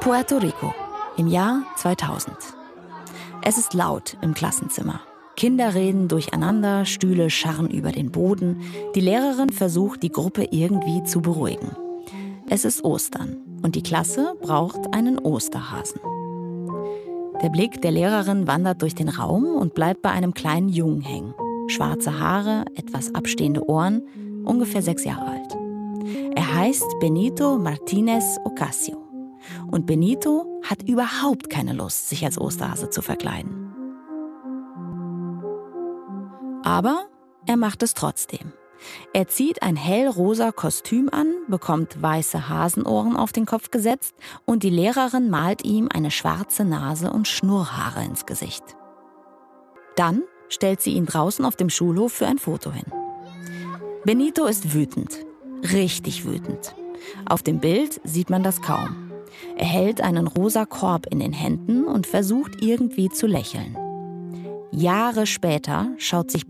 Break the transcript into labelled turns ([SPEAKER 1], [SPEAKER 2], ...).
[SPEAKER 1] Puerto Rico, im Jahr 2000. Es ist laut im Klassenzimmer. Kinder reden durcheinander, Stühle scharren über den Boden. Die Lehrerin versucht, die Gruppe irgendwie zu beruhigen. Es ist Ostern und die Klasse braucht einen Osterhasen. Der Blick der Lehrerin wandert durch den Raum und bleibt bei einem kleinen Jungen hängen. Schwarze Haare, etwas abstehende Ohren, ungefähr 6 Jahre alt. Er heißt Benito Martínez Ocasio. Und Benito hat überhaupt keine Lust, sich als Osterhase zu verkleiden. Aber er macht es trotzdem. Er zieht ein hellrosa Kostüm an, bekommt weiße Hasenohren auf den Kopf gesetzt und die Lehrerin malt ihm eine schwarze Nase und Schnurrhaare ins Gesicht. Dann stellt sie ihn draußen auf dem Schulhof für ein Foto hin. Benito ist wütend, richtig wütend. Auf dem Bild sieht man das kaum. Er hält einen rosa Korb in den Händen und versucht irgendwie zu lächeln. Jahre später schaut sich